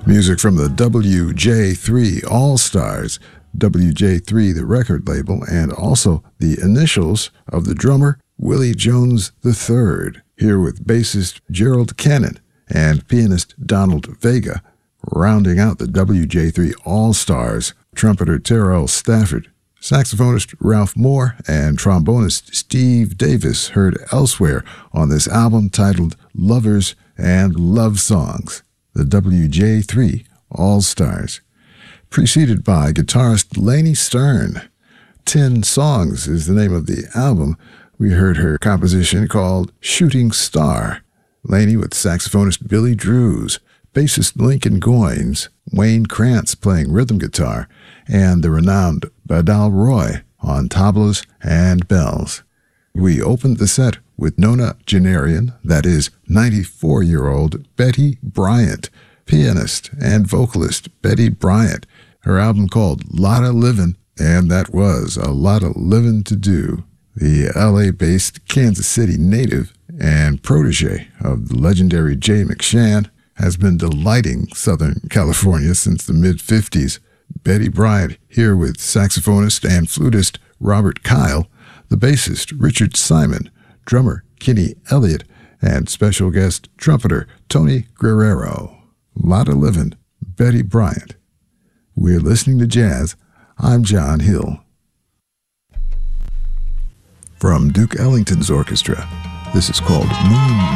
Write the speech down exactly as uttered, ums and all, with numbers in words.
Music from the W J three All-Stars, W J three the record label, and also the initials of the drummer Willie Jones the third, here with bassist Gerald Cannon and pianist Donald Vega, rounding out the W J three All-Stars, trumpeter Terrell Stafford, saxophonist Ralph Moore, and trombonist Steve Davis, heard elsewhere on this album titled Lovers and Love Songs, the W J three All-Stars, preceded by guitarist Lainey Stern. Ten Songs is the name of the album. We heard her composition called Shooting Star. Lainey with saxophonist Billy Drews, bassist Lincoln Goines, Wayne Krantz playing rhythm guitar, and the renowned Badal Roy on tablas and bells. We opened the set with nonagenarian, that is, ninety-four-year-old Betty Bryant, pianist and vocalist Betty Bryant, her album called Lotta Livin', and that was a lot of living to do. The L A-based Kansas City native and protege of the legendary Jay McShann has been delighting Southern California since the mid-fifties. Betty Bryant here with saxophonist and flutist Robert Kyle, the bassist Richard Simon, drummer Kenny Elliott, and special guest trumpeter Tony Guerrero. Lotta Livin', Betty Bryant. We're listening to jazz. I'm John Hill. From Duke Ellington's orchestra, this is called Moon